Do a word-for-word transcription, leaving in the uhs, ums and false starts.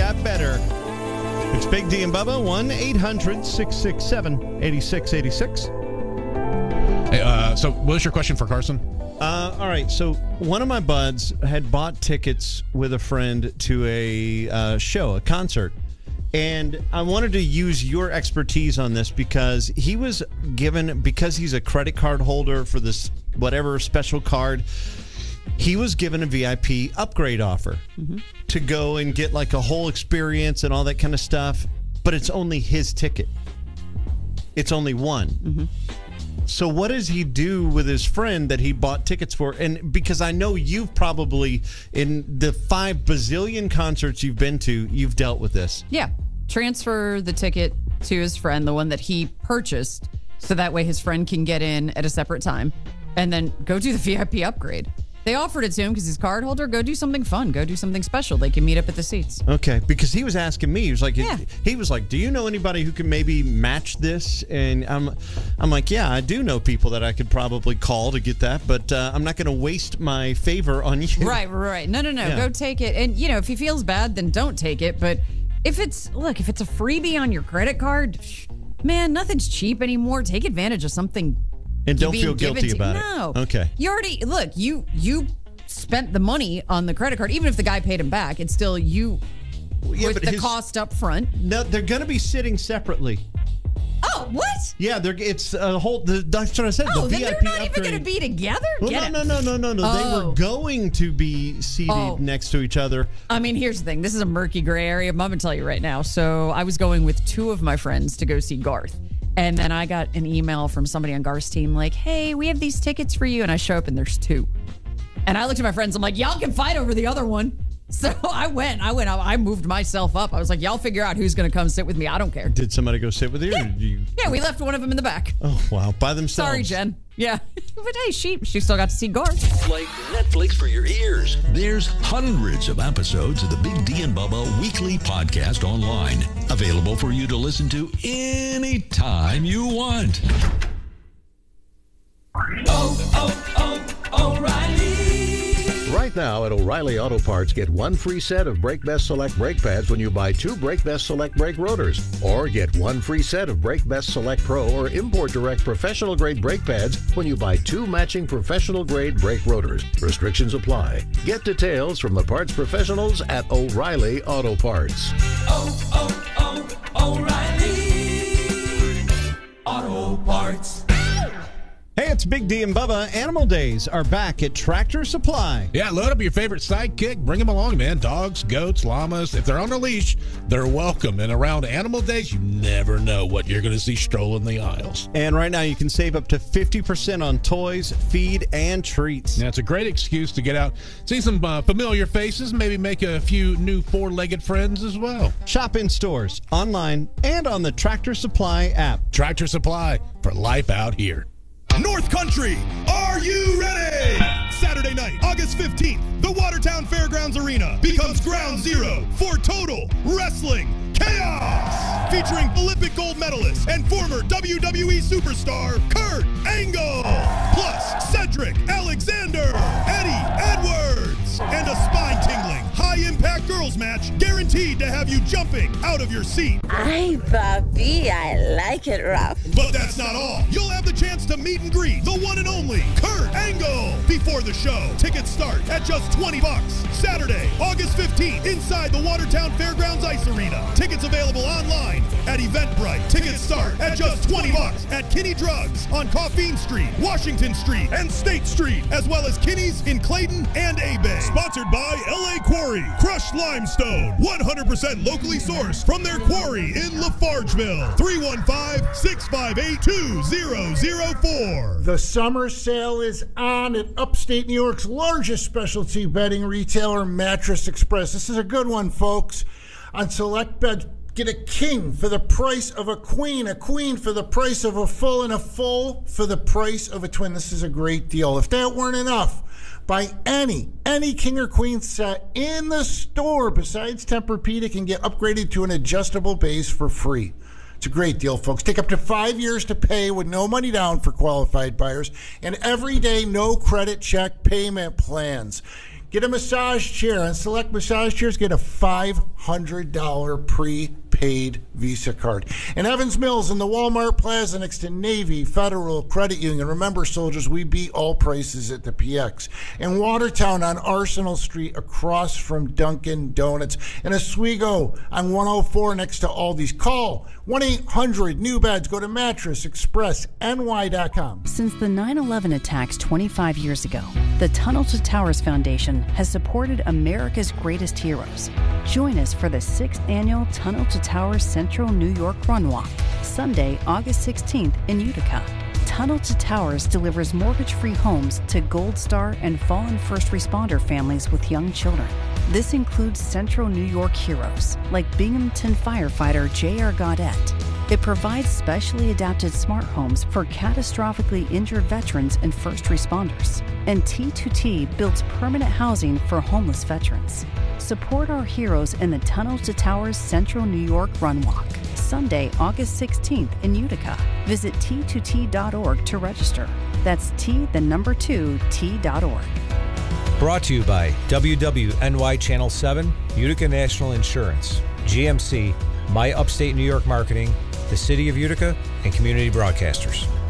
got better. It's Big D and Bubba, one eight hundred six six seven eight six eight six. Hey, uh, so what was your question for Carson? Uh, all right, so one of my buds had bought tickets with a friend to a uh, show, a concert. And I wanted to use your expertise on this because he was given, because he's a credit card holder for this whatever special card, he was given a V I P upgrade offer mm-hmm. to go and get like a whole experience and all that kind of stuff. But it's only his ticket. It's only one. Mm-hmm. So what does he do with his friend that he bought tickets for? And because I know you've probably, in the five bazillion concerts you've been to, you've dealt with this. Yeah. Transfer the ticket to his friend, the one that he purchased, so that way his friend can get in at a separate time and then go do the V I P upgrade. They offered it to him because he's a card holder. Go do something fun. Go do something special. They can meet up at the seats. Okay, because he was asking me. He was like, yeah. he was like, do you know anybody who can maybe match this? And I'm, I'm like, yeah, I do know people that I could probably call to get that, but uh, I'm not going to waste my favor on you. Right, right. No, no, no. Yeah. Go take it. And, you know, if he feels bad, then don't take it. But if it's, look, if it's a freebie on your credit card, man, nothing's cheap anymore. Take advantage of something. And don't feel guilty to, about no. it. Okay. You already, look, you you spent the money on the credit card. Even if the guy paid him back, it's still you yeah, with the his, cost up front. No, they're going to be sitting separately. Oh, what? Yeah, they're, it's a whole, the, that's what I said. Oh, the then V I P they're not upgrade. even going to be together? Well, Get no, it. no, no, no, no, no. Oh. They were going to be seated oh. next to each other. I mean, here's the thing. This is a murky gray area. I'm going to tell you right now. So I was going with two of my friends to go see Garth. And then I got an email from somebody on Garth's team like, hey, we have these tickets for you. And I show up and there's two. And I looked at my friends. I'm like, y'all can fight over the other one. So I went. I went. I moved myself up. I was like, y'all figure out who's going to come sit with me. I don't care. Did somebody go sit with you? Yeah, or did you... yeah we left one of them in the back. Oh, wow. By themselves. Sorry, Jen. Yeah. But hey, she, she still got to see Garth. Like Netflix for your ears. There's hundreds of episodes of the Big D and Bubba weekly podcast online. Available for you to listen to anytime you want. Oh, oh, oh, O'Reilly. Right now at O'Reilly Auto Parts, get one free set of Brake Best Select brake pads when you buy two Brake Best Select brake rotors. Or get one free set of Brake Best Select Pro or Import Direct professional grade brake pads when you buy two matching professional grade brake rotors. Restrictions apply. Get details from the parts professionals at O'Reilly Auto Parts. Oh, oh, oh, O'Reilly Auto Parts. Hey, it's Big D and Bubba. Animal Days are back at Tractor Supply. Yeah, load up your favorite sidekick. Bring them along, man. Dogs, goats, llamas. If they're on a leash, they're welcome. And around Animal Days, you never know what you're going to see strolling the aisles. And right now, you can save up to fifty percent on toys, feed, and treats. Now, it's a great excuse to get out, see some uh, familiar faces, maybe make a few new four-legged friends as well. Shop in stores, online, and on the Tractor Supply app. Tractor Supply, for life out here. North Country, are you ready? Saturday night, August fifteenth, the Watertown Fairgrounds Arena becomes ground zero for total wrestling chaos. Featuring Olympic gold medalist and former W W E superstar Kurt Angle. Plus Cedric Alexander, Eddie Edwards, and a spine-tingling, high-impact girls match guaranteed to have you jumping out of your seat. Ay, papi, I like it rough. But that's not all. You'll have the chance to meet and greet the one and only Kurt Angle before the show. Tickets start at just twenty bucks. Saturday, August fifteenth, inside the Watertown Fairgrounds Ice Arena. Tickets available online at Eventbrite. Tickets start at just twenty bucks at Kinney Drugs on Coffeen Street, Washington Street, and State Street, as well as Kinney's in Clayton and A-Bay. Sponsored by L A Quarry, crushed limestone, one hundred percent locally sourced from their quarry in Lafargeville. three one five, six five eight, two zero zero four. The summer sale is on at upstate New York's largest specialty bedding retailer, Mattress Express. This is a good one, folks. On select beds, get a king for the price of a queen, a queen for the price of a full, and a full for the price of a twin. This is a great deal. If that weren't enough, buy any, any king or queen set in the store besides Tempur-Pedic and get upgraded to an adjustable base for free. It's a great deal, folks. Take up to five years to pay with no money down for qualified buyers and everyday no credit check payment plans. Get a massage chair. On select massage chairs, get a five hundred dollars prepaid Visa card. And Evans Mills in the Walmart Plaza next to Navy Federal Credit Union. Remember, soldiers, we beat all prices at the P X. In Watertown on Arsenal Street across from Dunkin' Donuts. And Oswego on one oh four next to Aldi's. Call one eight hundred new beds. Go to mattress express N Y dot com. Since the nine eleven attacks twenty-five years ago, the Tunnel to Towers Foundation has supported America's greatest heroes. Join us for the sixth annual Tunnel to Towers Central New York Run Walk, Sunday, August sixteenth in Utica. Tunnel to Towers delivers mortgage-free homes to Gold Star and fallen first responder families with young children. This includes Central New York heroes like Binghamton firefighter J R Gaudette. It provides specially adapted smart homes for catastrophically injured veterans and first responders. And T two T builds permanent housing for homeless veterans. Support our heroes in the Tunnel to Towers Central New York Run Walk, Sunday, August sixteenth in Utica. Visit T two T dot org to register. That's T, the number two, T dot org. Brought to you by W W N Y Channel seven, Utica National Insurance, G M C, My Upstate New York Marketing, the City of Utica, and Community Broadcasters.